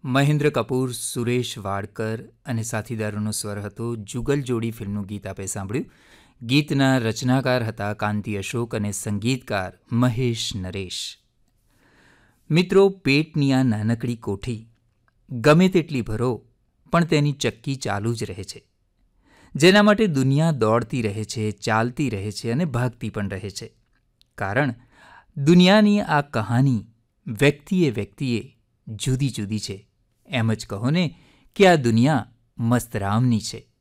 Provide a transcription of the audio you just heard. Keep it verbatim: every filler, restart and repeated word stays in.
મહેન્દ્ર કપૂર, સુરેશ વાડકર અને સાથીદારોનો સ્વર હતો. જુગલ જોડી ફિલ્મનું ગીત આપે સાંભળ્યું. ગીતના રચનાકાર હતા કાંતિ અશોક અને સંગીતકાર મહેશ નરેશ. મિત્રો, પેટની આ નાનકડી કોઠી ગમે તેટલી ભરો પણ તેની ચક્કી ચાલુ જ રહે છે. જેના માટે દુનિયા દોડતી રહે છે, ચાલતી રહે છે અને ભાગતી પણ રહે છે. કારણ દુનિયાની આ કહાની વ્યક્તિએ વ્યક્તિએ જુદી જુદી છે. એમ જ કહો ને કે આ દુનિયા મસ્તરામની છે.